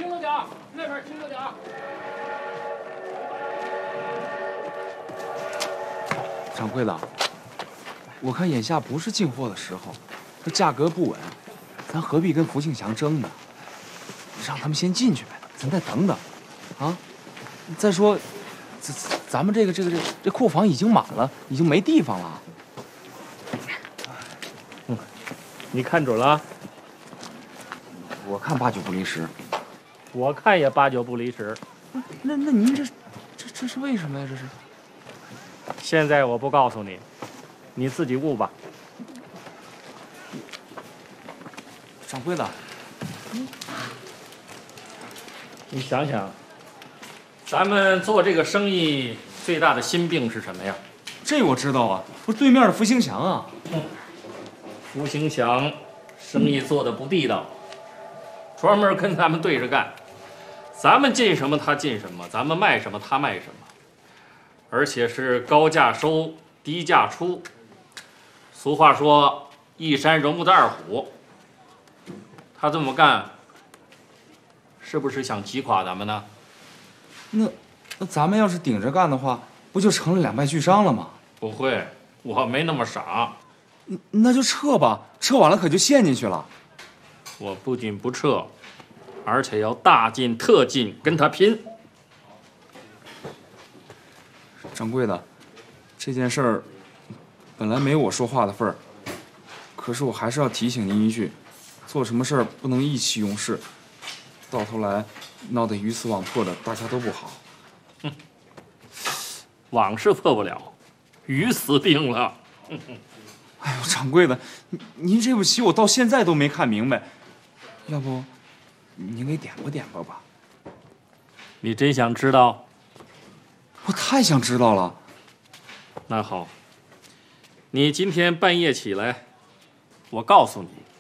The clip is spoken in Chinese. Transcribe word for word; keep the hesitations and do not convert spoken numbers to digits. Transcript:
轻着点儿，那边轻着点儿。 掌柜的，我看眼下不是进货的时候，这价格不稳，咱何必跟福庆祥争呢？让他们先进去呗，咱再等等，啊！再说，咱咱们这个这个这这库房已经满了，已经没地方了。 嗯，你看准了？ 我看八九不离十。 我看也八九不离十。 那那您这这这是为什么呀？这是？ 现在我不告诉你，你自己悟吧。 掌柜的， 嗯，你想想，咱们做这个生意最大的心病是什么呀？ 这我知道啊，不是对面的福兴祥啊。 嗯，福兴祥生意做的不地道，专门跟咱们对着干。咱们进什么他进什么，咱们卖什么他卖什么，而且是高价收低价出。俗话说一山容不得二虎，他这么干是不是想击垮咱们呢？ 那那咱们要是顶着干的话，不就成了两败俱伤了吗？ 不会，我没那么傻。 那就撤吧，撤完了可就陷进去了。 我不仅不撤，而且要大进特进跟他拼。 掌柜的，这件事儿本来没有我说话的份儿，可是我还是要提醒您一句，做什么事儿不能意气用事，到头来闹得鱼死网破的，大家都不好。 哼，网是破不了，鱼死定了。 哎呦，掌柜的，您这步棋我到现在都没看明白，要不您给点拨点拨吧？ 你真想知道？ 我太想知道了。 那好，你今天半夜起来，我告诉你，